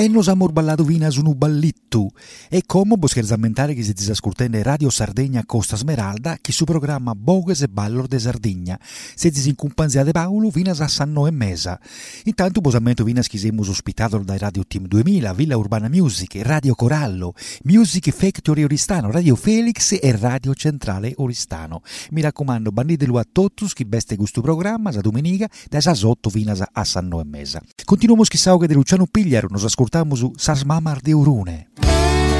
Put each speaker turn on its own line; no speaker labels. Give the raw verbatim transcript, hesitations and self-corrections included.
E nos amor ballato vina su un ballittu. E come può scherzammentare che si sta ascoltando Radio Sardegna Costa Smeralda, che su programma Bogues e Ballor de Sardegna. Se si in compagnia di Paolo, vina a Sanno e Mesa. Intanto, posamento vina che siamo ospitato dai Radio Team duemila, Villa Urbana Music, Radio Corallo, Music Factory Oristano, Radio Felix e Radio Centrale Oristano. Mi raccomando, banditelo a tutti chi beste questo programma, sa domenica, da sasotto vina a Sanno e Mesa. Continuiamo schissao che di Luciano Pigliaro, nos ascoltiamo su Sas Mamar de Urune.